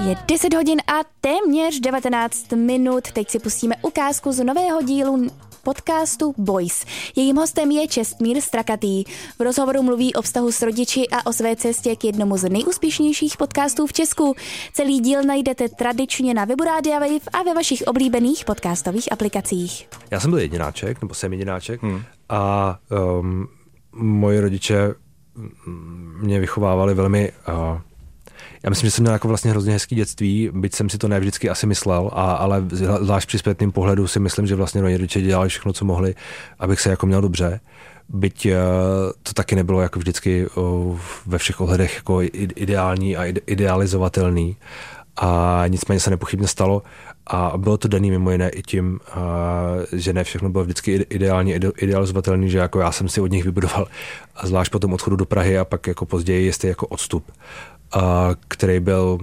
Je 10 hodin a téměř 19 minut. Teď si pustíme ukázku z nového dílu podcastu Boys. Jejím hostem je Čestmír Strakatý. V rozhovoru mluví o vztahu s rodiči a o své cestě k jednomu z nejúspěšnějších podcastů v Česku. Celý díl najdete tradičně na webu Rádia Wave a ve vašich oblíbených podcastových aplikacích. Já jsem byl jedináček, nebo jsem jedináček a moji rodiče mě vychovávali velmi... Já myslím, že jsem měl jako vlastně hrozně hezký dětství, byť jsem si to ne vždycky asi myslel, ale zvlášť při zpětným pohledu si myslím, že vlastně rodiče dělali všechno, co mohli, abych se jako měl dobře. Byť to taky nebylo jako vždycky ve všech ohledech jako ideální a idealizovatelný. A nicméně se nepochybně stalo a bylo to daný mimo jiné i tím, že ne všechno bylo vždycky ideálně idealizovatelný, že jako já jsem si od nich vybudoval a zvlášť po tom odchodu do Prahy a pak jako později jistý jako odstup, který byl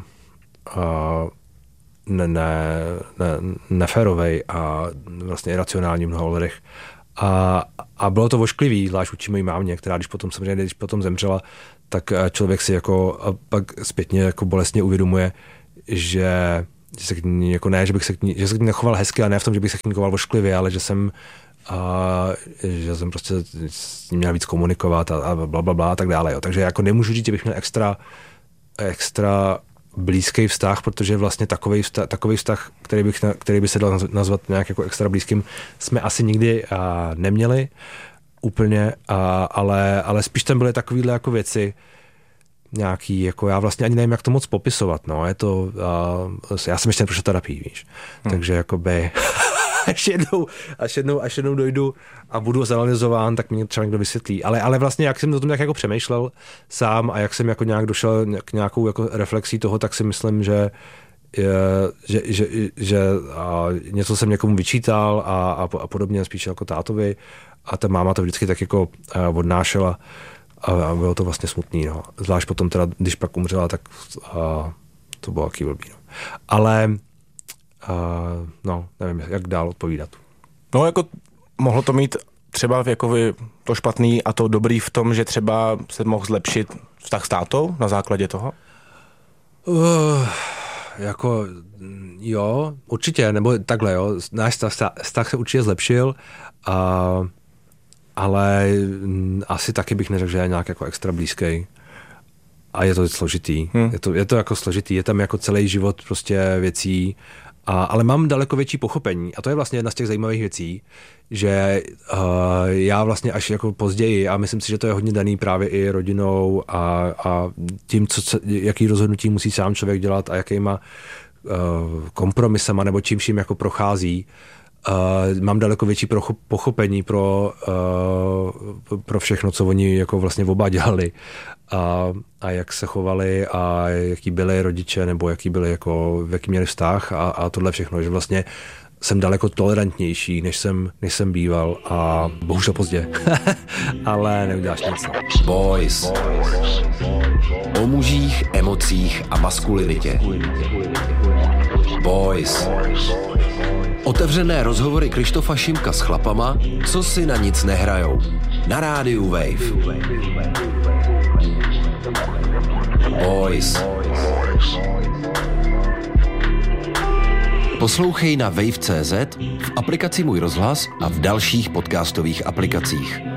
neférovej a vlastně iracionální v mnoha ohledech. A bylo to ošklivý, zvlášť vůči mojí mámě, která když potom zemřela, tak člověk si jako a pak zpětně jako bolestně uvědomuje, že se k ní, jako ne, že se k ní nechoval hezky, a ne v tom, že bych se k ní choval ošklivě, ale že jsem prostě s ní měl víc komunikovat a blablabla a tak dále. Jo. Takže jako nemůžu říct, že bych měl extra blízký vztah, protože vlastně takový vztah, který by se dal nazvat nějak jako extra blízkým, jsme asi nikdy neměli úplně, ale spíš tam byly takovýhle jako věci nějaký, jako já vlastně ani nevím, jak to moc popisovat, no, je to, já jsem ještě neprošel terapii, víš, takže jakoby až jednou dojdu a budu zanalizován, tak mě třeba někdo vysvětlí, ale vlastně jak jsem o tom jako přemýšlel sám a jak jsem jako nějak došel k nějakou jako reflexí toho, tak si myslím, že něco jsem někomu vyčítal a podobně, spíš jako tátovi, a ta máma to vždycky tak jako odnášela a bylo to vlastně smutný, no. Zvlášť potom teda, když pak umřela, tak to bylo taky blbý, no. Ale no, nevím, jak dál odpovídat. No, jako mohlo to mít třeba jako to špatný a to dobrý v tom, že třeba se mohl zlepšit vztah s tátou na základě toho? Jako jo, určitě, nebo takhle, jo. Náš vztah se určitě zlepšil, ale asi taky bych neřekl, že je nějak jako extra blízký. A je to složitý. Je to jako složitý. Je tam jako celý život prostě věcí. Ale mám daleko větší pochopení. A to je vlastně jedna z těch zajímavých věcí, že já vlastně až jako později, a myslím si, že to je hodně daný právě i rodinou a tím, jaký rozhodnutí musí sám člověk dělat a jakýma kompromisama nebo čím jako prochází. Mám daleko větší pochopení pro všechno, co oni jako vlastně oba dělali a jak se chovali a jaký byli rodiče nebo jaký měli vztah a tohle všechno, že vlastně jsem daleko tolerantnější, než jsem býval a bohužel pozdě, ale neuděláš nic. Boys. O mužích, emocích a maskulinitě. Boys. Otevřené rozhovory Krištofa Šimka s chlapama, co si na nic nehrajou. Na rádiu Wave. Boys. Poslouchej na wave.cz, v aplikaci Můj rozhlas a v dalších podcastových aplikacích.